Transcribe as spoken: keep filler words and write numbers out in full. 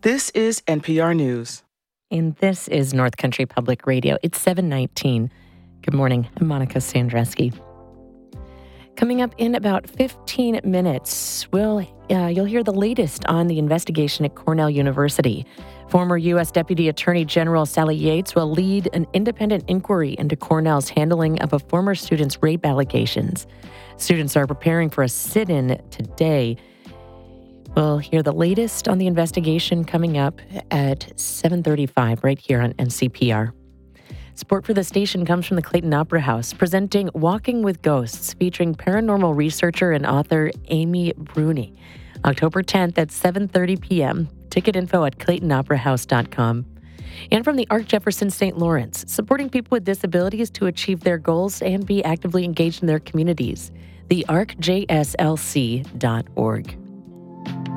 This is N P R News. And this is North Country Public Radio. It's seven nineteen. Good morning. I'm Monica Sandreski. Coming up in about fifteen minutes, we'll, uh, you'll hear the latest on the investigation at Cornell University. Former U S Deputy Attorney General Sally Yates will lead an independent inquiry into Cornell's handling of a former student's rape allegations. Students are preparing for a sit-in today. We'll hear the latest on the investigation coming up at seven thirty-five right here on N C P R. Support for the station comes from the Clayton Opera House, presenting Walking with Ghosts, featuring paranormal researcher and author Amy Bruni. October tenth at seven thirty p.m. Ticket info at clayton opera house dot com. And from the Ark Jefferson Saint Lawrence, supporting people with disabilities to achieve their goals and be actively engaged in their communities. the ark j s l c dot org.